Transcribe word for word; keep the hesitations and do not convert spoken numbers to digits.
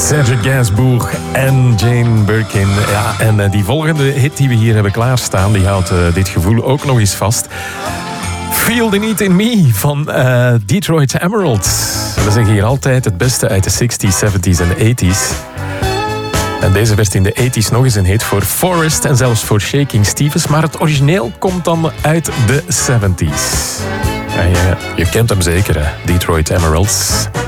Serge Gainsbourg en Jane Birkin. Ja, en uh, die volgende hit die we hier hebben klaarstaan, die houdt uh, dit gevoel ook nog eens vast. Feel the Need in Me van uh, Detroit Emerald. We zeggen hier altijd het beste uit de zestig's, zeventig's en eighty's. En deze werd in de eighty's nog eens een hit voor Forrest en zelfs voor Shaking Stevens. Maar het origineel komt dan uit de zeventig's. En je, je kent hem zeker, hè? Detroit Emeralds.